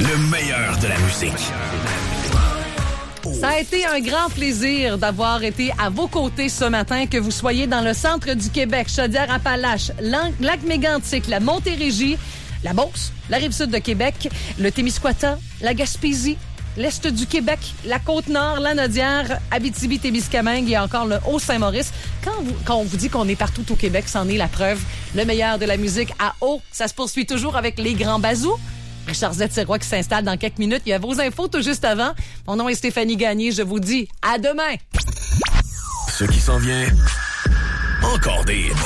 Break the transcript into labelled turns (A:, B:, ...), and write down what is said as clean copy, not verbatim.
A: Le meilleur de la musique.
B: Ça a été un grand plaisir d'avoir été à vos côtés ce matin, que vous soyez dans le centre du Québec, Chaudière-Appalaches, Lac-Mégantic, la Montérégie, la Beauce, la Rive-Sud de Québec, le Témiscouata, la Gaspésie, l'Est du Québec, la Côte-Nord, la Nodière, Abitibi-Témiscamingue et encore le Haut-Saint-Maurice. Quand on vous dit qu'on est partout au Québec, c'en est la preuve. Le meilleur de la musique à Haut, ça se poursuit toujours avec les grands bazous. Richard Z. Sirois qui s'installe dans quelques minutes. Il y a vos infos tout juste avant. Mon nom est Stéphanie Gagné. Je vous dis à demain.
A: Ce qui s'en vient, encore des hits.